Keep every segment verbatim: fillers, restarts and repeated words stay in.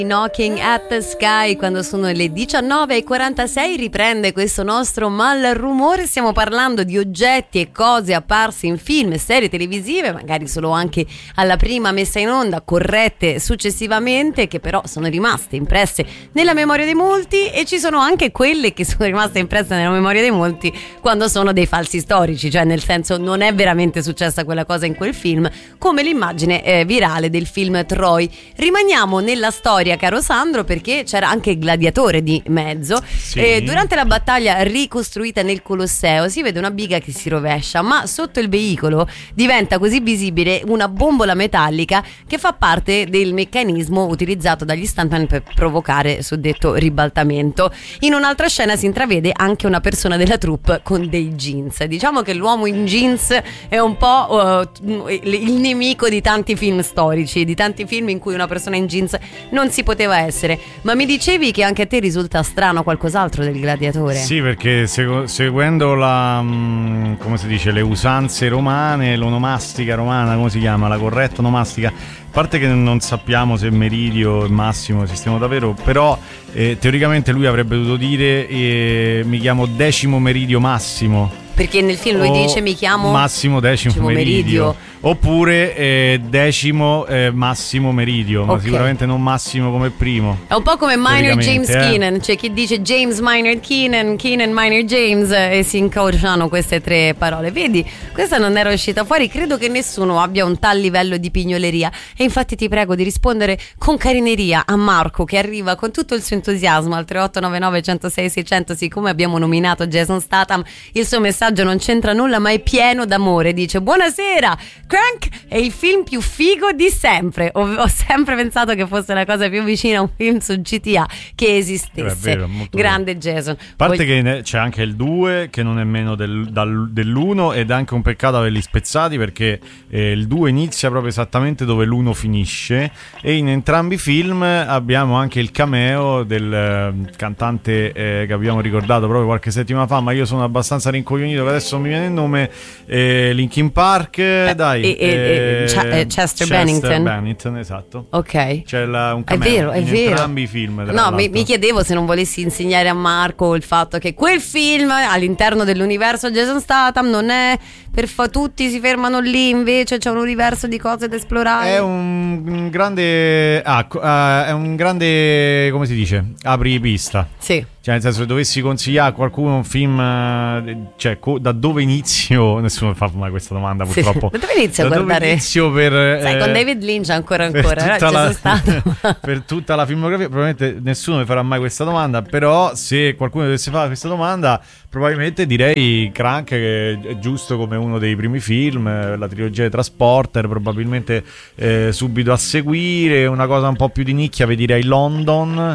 Knocking at the Sky, quando sono le diciannove e quarantasei riprende questo nostro malrumore. Stiamo parlando di oggetti e cose apparse in film e serie televisive, magari solo anche alla prima messa in onda, corrette successivamente, che però sono rimaste impresse nella memoria dei molti, e ci sono anche quelle che sono rimaste impresse nella memoria dei molti quando sono dei falsi storici, cioè nel senso non è veramente successa quella cosa in quel film, come l'immagine eh, virale del film Troy. Rimaniamo nella storia, caro Sandro, perché c'era anche il gladiatore di mezzo. Sì. E durante la battaglia ricostruita nel Colosseo si vede una biga che si rovescia, ma sotto il veicolo diventa così visibile una bombola metallica che fa parte del meccanismo utilizzato dagli stuntman per provocare suddetto ribaltamento. In un'altra scena si intravede anche una persona della troupe con dei jeans. Diciamo che l'uomo in jeans è un po' uh, il nemico di tanti film storici, di tanti film in cui una persona in jeans non si poteva essere. Ma mi dicevi che anche a te risulta strano qualcos'altro del gladiatore? Sì, perché segu- seguendo la mh, come si dice, le usanze romane, l'onomastica romana, come si chiama, la corretta onomastica, a parte che non sappiamo se Meridio e Massimo esistono davvero, però eh, teoricamente lui avrebbe dovuto dire eh, mi chiamo Decimo Meridio Massimo, perché nel film lui o dice mi chiamo Massimo Decimo, Decimo Meridio. Meridio oppure eh, Decimo eh, Massimo Meridio, ma okay, sicuramente non Massimo come primo. È un po' come Minor James eh. Keenan, c'è chi dice James Minor Keenan, Keenan Minor James, e si incrociano queste tre parole. Vedi, questa non era uscita fuori. Credo che nessuno abbia un tal livello di pignoleria, e infatti ti prego di rispondere con carineria a Marco, che arriva con tutto il suo entusiasmo al tre otto nove nove uno zero sei sei zero zero. Siccome abbiamo nominato Jason Statham, il suo messaggio non c'entra nulla, ma è pieno d'amore. Dice: buonasera, Crank è il film più figo di sempre. Ho, ho sempre pensato che fosse la cosa più vicina a un film su G T A che esistesse. È vero, grande vero. Jason. A parte Voglio... che c'è anche il due che non è meno del, dal, dell'uno, ed è anche un peccato averli spezzati, perché eh, il due inizia proprio esattamente dove l'uno finisce, e in entrambi i film abbiamo anche il cameo del eh, cantante eh, che abbiamo ricordato proprio qualche settimana fa, ma io sono abbastanza rincoglionito che adesso non mi viene il nome, eh, Linkin Park, eh, dai e, e, e, Chester, Chester Bennington. Bennington, esatto. Ok. C'è la, un cameo è vero, è in vero. entrambi i film. No, mi, mi chiedevo se non volessi insegnare a Marco il fatto che quel film all'interno dell'universo Jason Statham non è per fa tutti si fermano lì, invece c'è un universo di cose da esplorare. È un, un grande ah, uh, è un grande, come si dice, apripista. Sì. Cioè, nel senso, se dovessi consigliare a qualcuno un film, cioè, co- da dove inizio? Nessuno fa mai questa domanda, purtroppo. Sì. Da dove inizio da a guardare? Dove inizio per, Sai, eh, con David Lynch ancora ancora, per tutta, stato. la, per tutta la filmografia, probabilmente nessuno mi farà mai questa domanda, però se qualcuno dovesse fare questa domanda, probabilmente direi Crank, che è giusto come uno dei primi film, la trilogia di Transporter, probabilmente eh, subito a seguire, una cosa un po' più di nicchia, vi direi London.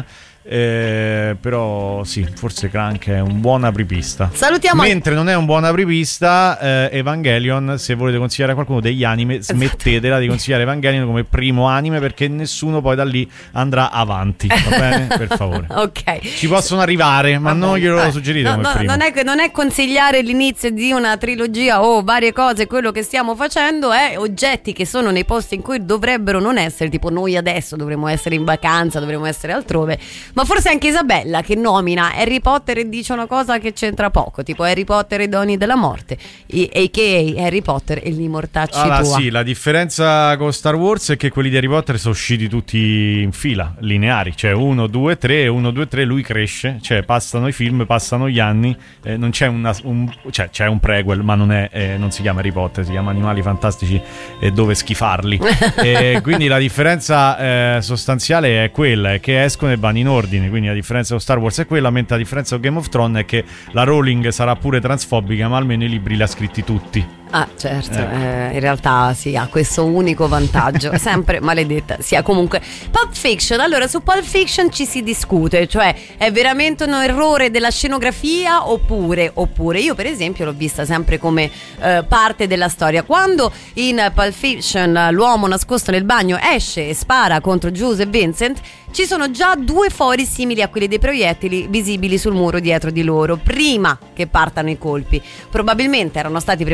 Eh, però sì, forse Crank è un buon apripista. Salutiamo. Mentre non è un buon apripista eh, Evangelion, se volete consigliare a qualcuno degli anime, smettetela di consigliare Evangelion come primo anime, perché nessuno poi da lì andrà avanti, va bene? Per favore. Ok. Ci possono arrivare, ma non glielo eh, suggerite no, come no, primo. Non è, non è consigliare l'inizio di una trilogia o varie cose. Quello che stiamo facendo è oggetti che sono nei posti in cui dovrebbero non essere, tipo noi adesso dovremmo essere in vacanza, dovremmo essere altrove. Ma forse anche Isabella che nomina Harry Potter e dice una cosa che c'entra poco, tipo Harry Potter e i doni della morte, a k a. Harry Potter e gli mortacci allora, tua. Sì, la differenza con Star Wars è che quelli di Harry Potter sono usciti tutti in fila, lineari, cioè uno, due, tre, uno, due, tre, lui cresce, cioè passano i film, passano gli anni, eh, non c'è una, un, cioè c'è un prequel, ma non è, eh, non si chiama Harry Potter, si chiama Animali Fantastici e dove schifarli. E quindi la differenza eh, sostanziale è quella, è che escono e vanno in ordine. Quindi la differenza con Star Wars è quella, mentre la differenza con Game of Thrones è che la Rowling sarà pure transfobica, ma almeno i libri li ha scritti tutti. Ah, certo, eh. Eh, in realtà sì, ha questo unico vantaggio, sempre maledetta. Sì, comunque Pulp Fiction, allora su Pulp Fiction ci si discute, cioè è veramente un errore della scenografia oppure, oppure io per esempio l'ho vista sempre come eh, parte della storia. Quando in Pulp Fiction l'uomo nascosto nel bagno esce e spara contro Jules e Vincent, ci sono già due fori simili a quelli dei proiettili visibili sul muro dietro di loro prima che partano i colpi. Probabilmente erano stati preparati in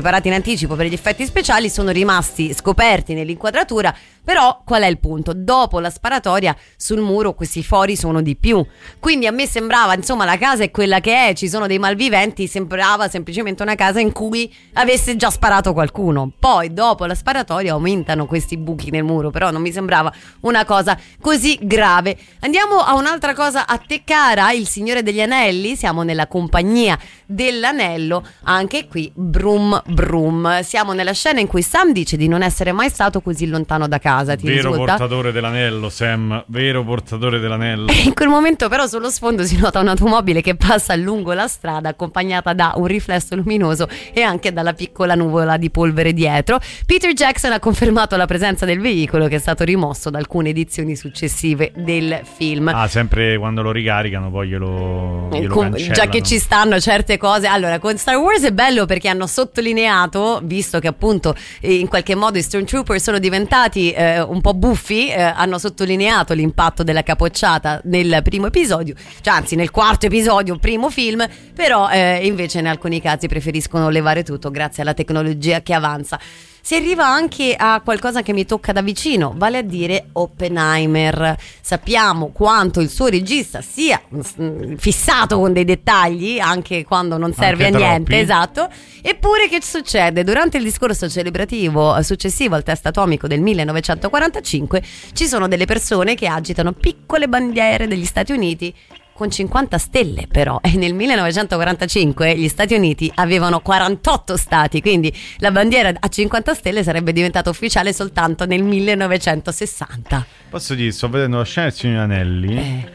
anticipo per gli effetti speciali, sono rimasti scoperti nell'inquadratura. Però qual è il punto? Dopo la sparatoria sul muro questi fori sono di più, quindi a me sembrava, insomma, la casa è quella che è, ci sono dei malviventi, sembrava semplicemente una casa in cui avesse già sparato qualcuno. Poi dopo la sparatoria aumentano questi buchi nel muro, però non mi sembrava una cosa così grave. Andiamo a un'altra cosa a te cara, Il Signore degli Anelli. Siamo nella compagnia dell'anello, anche qui brum brum. Siamo nella scena in cui Sam dice di non essere mai stato così lontano da casa. Ti vero risulta? Portatore dell'anello, Sam, vero portatore dell'anello. In quel momento però sullo sfondo si nota un'automobile che passa lungo la strada accompagnata da un riflesso luminoso e anche dalla piccola nuvola di polvere dietro. Peter Jackson ha confermato la presenza del veicolo, che è stato rimosso da alcune edizioni successive del film. Ah, sempre quando lo ricaricano poi glielo, glielo Com- cancellano. già che ci stanno certe cose. Allora, con Star Wars è bello perché hanno sottolineato, visto che appunto eh, in qualche modo i Stormtrooper sono diventati eh, un po' buffi, eh, hanno sottolineato l'impatto della capocciata nel primo episodio, cioè anzi nel quarto episodio, primo film, però eh, invece in alcuni casi preferiscono levare tutto grazie alla tecnologia che avanza. Si arriva anche a qualcosa che mi tocca da vicino, vale a dire Oppenheimer. Sappiamo quanto il suo regista sia fissato con dei dettagli, anche quando non serve Anche a niente, troppi. esatto. Eppure che succede? Durante il discorso celebrativo successivo al test atomico del millenovecentoquarantacinque ci sono delle persone che agitano piccole bandiere degli Stati Uniti con cinquanta stelle, però, e nel millenovecentoquarantacinque gli Stati Uniti avevano quarantotto stati, quindi la bandiera a cinquanta stelle sarebbe diventata ufficiale soltanto nel millenovecentosessanta. Posso dire, sto vedendo la scena del Signore degli Anelli Eh,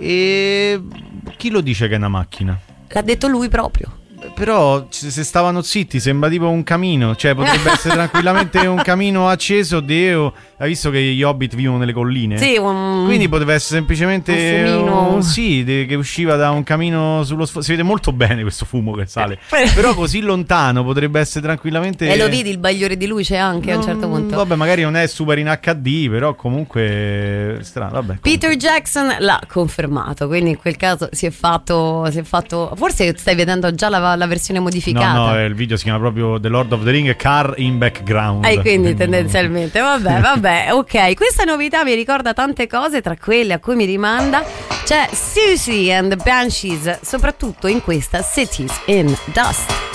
e chi lo dice che è una macchina? l'ha detto lui proprio. Però c- se stavano zitti sembra tipo un camino, cioè potrebbe essere tranquillamente un camino acceso. Deo, hai visto che gli Hobbit vivono nelle colline? Sì, un... Quindi potrebbe essere semplicemente un fumino. un- sì, de- che usciva da un camino sullo sfondo. Si vede molto bene questo fumo che sale. Eh. Però così lontano potrebbe essere tranquillamente. E lo vedi il bagliore di luce anche a un certo Mm, punto. Vabbè, magari non è super in acca di, però comunque strano, vabbè. Peter Jackson l'ha confermato, quindi in quel caso si è fatto, si è fatto. Forse stai vedendo già la, la versione modificata. No, no, eh, il video si chiama proprio The Lord of the Ring Car in Background. E quindi tendenzialmente, vabbè, vabbè, ok. Questa novità mi ricorda tante cose, tra quelle a cui mi rimanda c'è Siouxsie and the Banshees, soprattutto in questa Cities in Dust.